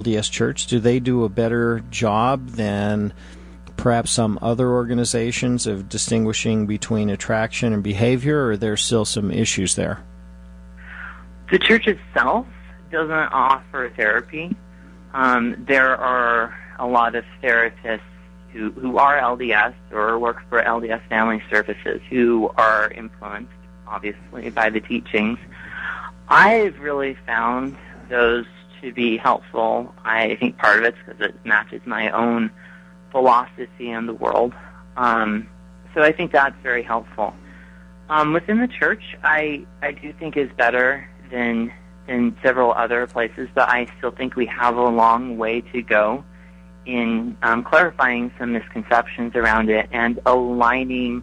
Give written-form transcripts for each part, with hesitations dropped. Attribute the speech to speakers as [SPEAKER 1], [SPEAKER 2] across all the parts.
[SPEAKER 1] LDS Church? Do they do a better job than perhaps some other organizations of distinguishing between attraction and behavior, or are there still some issues there?
[SPEAKER 2] The church itself doesn't offer therapy. There are a lot of therapists who are LDS or work for LDS Family Services who are influenced, obviously, by the teachings. I've really found those to be helpful. I think part of it's because it matches my own philosophy in the world. So I think that's very helpful. Within the church, I do think is better than several other places, but I still think we have a long way to go in clarifying some misconceptions around it and aligning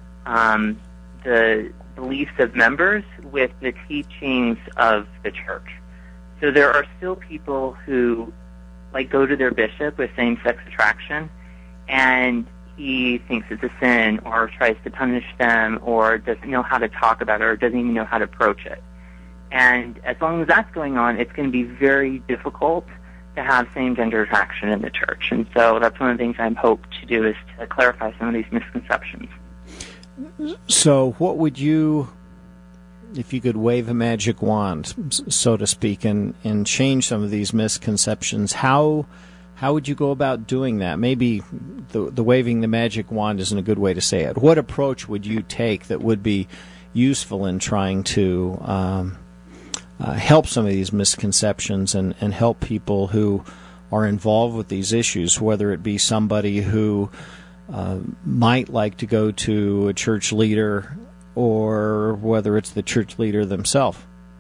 [SPEAKER 2] the beliefs of members with the teachings of the church. So there are still people who go to their bishop with same-sex attraction, and he thinks it's a sin or tries to punish them or doesn't know how to talk about it or doesn't even know how to approach it. And as long as that's going on, it's going to be very difficult to have same-gender attraction in the church. And so that's one of the things I hope to do is to clarify some of these misconceptions.
[SPEAKER 1] So what would you, if you could wave a magic wand, so to speak, and change some of these misconceptions, how would you go about doing that? Maybe the waving the magic wand isn't a good way to say it. What approach would you take that would be useful in trying to help some of these misconceptions and help people who are involved with these issues, whether it be somebody who might like to go to a church leader or whether it's the church leader themselves?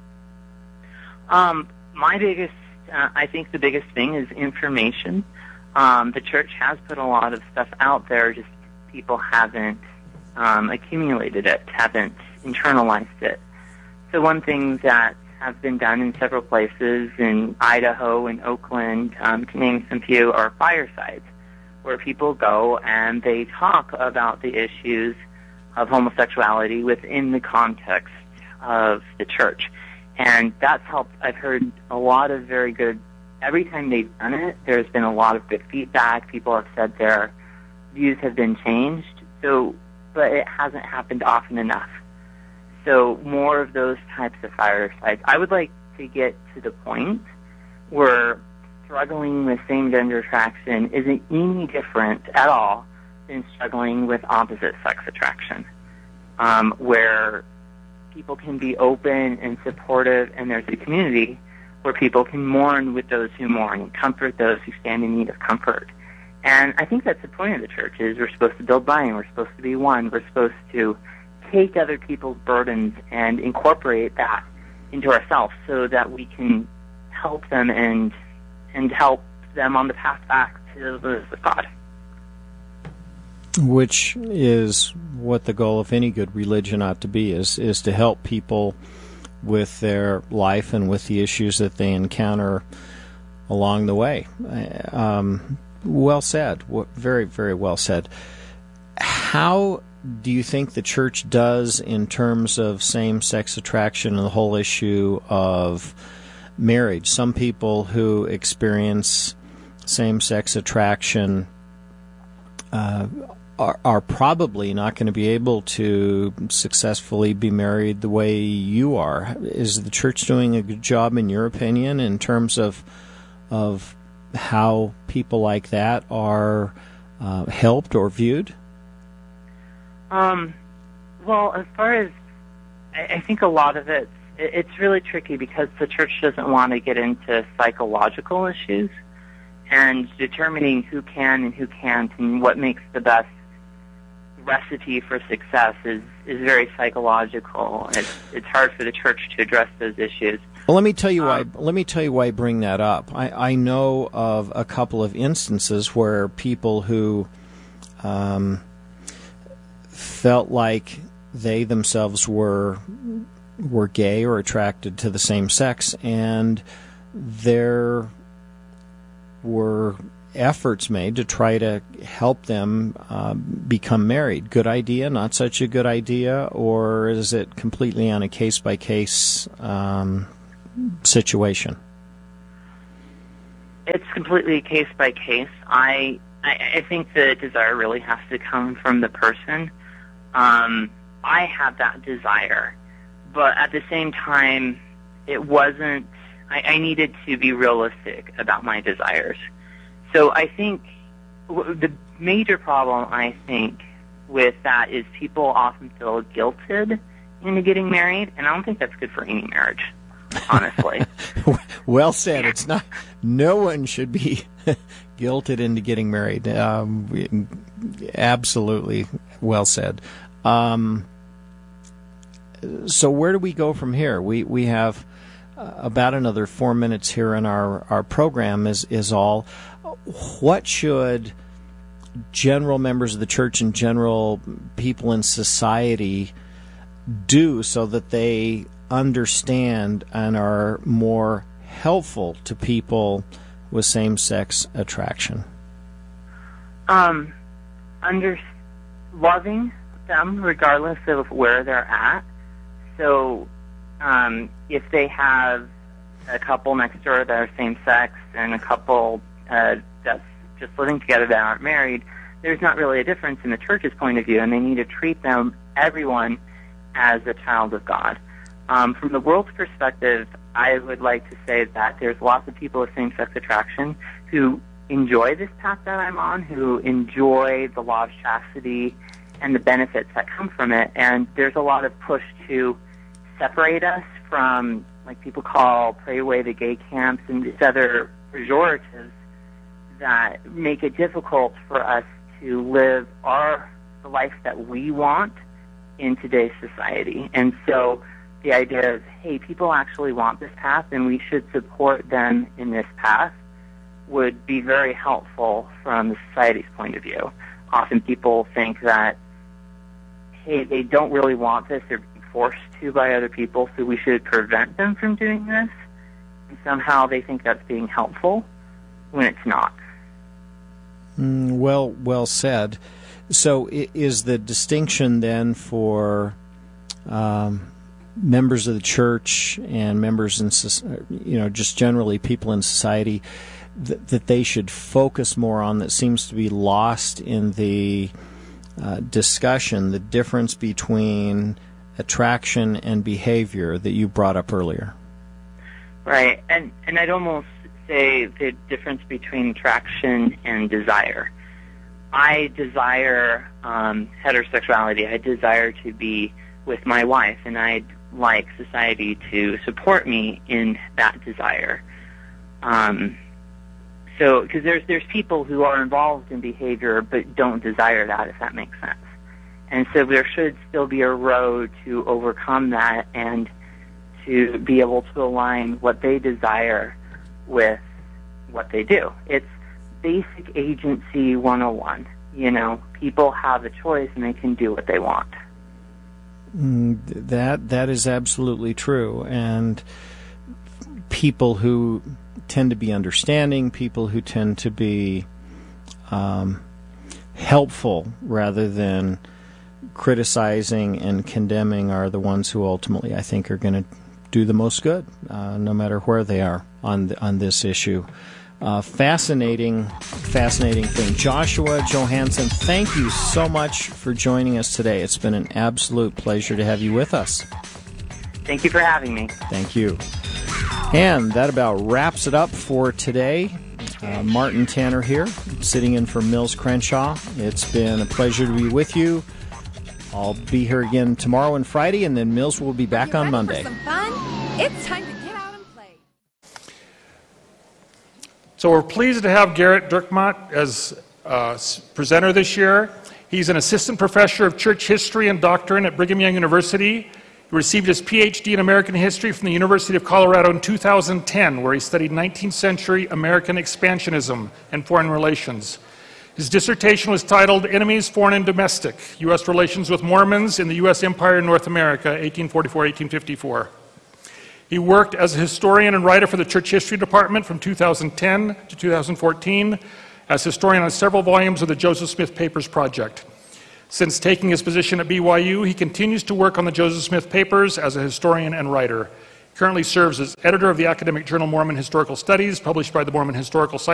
[SPEAKER 2] I think the biggest thing is information. The church has put a lot of stuff out there, just people haven't accumulated it, haven't internalized it. So one thing that have been done in several places in Idaho and Oakland, to name some few, are firesides, where people go and they talk about the issues of homosexuality within the context of the church. And that's helped. I've heard a lot of very good, every time they've done it, there's been a lot of good feedback. People have said their views have been changed, but it hasn't happened often enough. So more of those types of firesides. I would like to get to the point where struggling with same-gender attraction isn't any different at all than struggling with opposite-sex attraction, where people can be open and supportive, and there's a community where people can mourn with those who mourn and comfort those who stand in need of comfort. And I think that's the point of the church, is we're supposed to build buying, we're supposed to be one, we're supposed to take other people's burdens and incorporate that into ourselves so that we can help them and help them on the path back to the God.
[SPEAKER 1] Which is what the goal of any good religion ought to be, is to help people with their life and with the issues that they encounter along the way. Well said. Very, very well said. How do you think the church does in terms of same-sex attraction and the whole issue of marriage? Some people who experience same-sex attraction are probably not going to be able to successfully be married the way you are. Is the church doing a good job, in your opinion, in terms of how people like that are helped or viewed?
[SPEAKER 2] Well, as far as, I think a lot of it's really tricky because the church doesn't want to get into psychological issues, and determining who can and who can't and what makes the best recipe for success is very psychological. It's hard for the church to address those issues.
[SPEAKER 1] Well, let me tell you why. Let me tell you why I bring that up. I know of a couple of instances where people who felt like they themselves were gay or attracted to the same sex, and there were efforts made to try to help them become married. Good idea, not such a good idea, or is it completely on a case-by-case situation?
[SPEAKER 2] It's completely case by case. I think the desire really has to come from the person. I have that desire, but at the same time, it wasn't. I needed to be realistic about my desires. So I think the major problem, I think, with that is people often feel guilted into getting married, and I don't think that's good for any marriage, honestly.
[SPEAKER 1] Well said. It's not. No one should be guilted into getting married. Absolutely well said. So where do we go from here? We have about another 4 minutes here in our program is all. What should general members of the church and general people in society do so that they understand and are more helpful to people with same-sex attraction?
[SPEAKER 2] Loving them regardless of where they're at. So if they have a couple next door that are same-sex and a couple that's just living together that aren't married, there's not really a difference in the church's point of view, and they need to treat everyone as a child of God. From the world's perspective, I would like to say that there's lots of people with same-sex attraction who enjoy this path that I'm on, who enjoy the law of chastity and the benefits that come from it, and there's a lot of push to separate us from, like people call pray away the gay camps and these other pejoratives that make it difficult for us to live the life that we want in today's society. And so the idea is, hey, people actually want this path and we should support them in this path would be very helpful from the society's point of view. Often people think that, hey, they don't really want this, they're being forced to by other people, so we should prevent them from doing this. And somehow they think that's being helpful when it's not.
[SPEAKER 1] Well said. So is the distinction then for members of the church and members in, just generally people in society that they should focus more on, that seems to be lost in the discussion, the difference between attraction and behavior that you brought up earlier?
[SPEAKER 2] Right, and I'd almost say the difference between attraction and desire. I desire heterosexuality. I desire to be with my wife, and I'd like society to support me in that desire. So, because there's people who are involved in behavior but don't desire that, if that makes sense. And so there should still be a road to overcome that and to be able to align what they desire with what they do. It's basic agency 101. People have a choice and they can do what they want.
[SPEAKER 1] That is absolutely true. And people who tend to be understanding, people who tend to be helpful rather than criticizing and condemning are the ones who ultimately, I think, are going to do the most good, no matter where they are on this issue. Fascinating thing. Joshua Johansson, thank you so much for joining us today. It's been an absolute pleasure to have you with us.
[SPEAKER 2] Thank you for having me.
[SPEAKER 1] Thank you. And that about wraps it up for today. Martin Tanner here, sitting in for Mills Crenshaw. It's been a pleasure to be with you. I'll be here again tomorrow and Friday, and then Mills will be back on Monday.
[SPEAKER 3] For some fun? It's time to get out and play.
[SPEAKER 4] So we're pleased to have Gerrit Dirkmaat as presenter this year. He's an assistant professor of church history and doctrine at Brigham Young University. He received his PhD in American history from the University of Colorado in 2010, where he studied 19th century American expansionism and foreign relations. His dissertation was titled Enemies, Foreign and Domestic, U.S. Relations with Mormons in the U.S. Empire in North America, 1844-1854. He worked as a historian and writer for the Church History Department from 2010 to 2014, as historian on several volumes of the Joseph Smith Papers Project. Since taking his position at BYU, he continues to work on the Joseph Smith Papers as a historian and writer. Currently serves as editor of the academic journal Mormon Historical Studies, published by the Mormon Historical Society.